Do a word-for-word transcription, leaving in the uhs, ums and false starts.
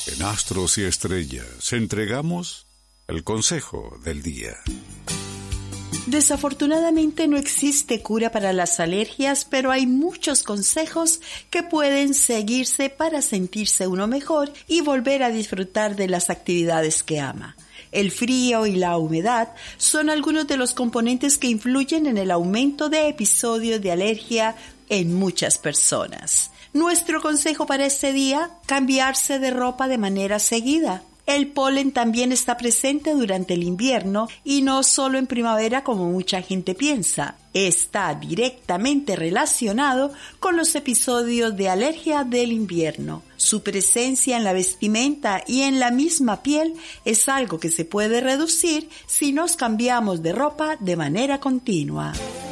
En Astros y Estrellas entregamos el consejo del día. Desafortunadamente no existe cura para las alergias, pero hay muchos consejos que pueden seguirse para sentirse uno mejor y volver a disfrutar de las actividades que ama. El frío y la humedad son algunos de los componentes que influyen en el aumento de episodios de alergia en muchas personas. Nuestro consejo para este día: cambiarse de ropa de manera seguida. El polen también está presente durante el invierno y no solo en primavera como mucha gente piensa. Está directamente relacionado con los episodios de alergia del invierno. Su presencia en la vestimenta y en la misma piel es algo que se puede reducir si nos cambiamos de ropa de manera continua.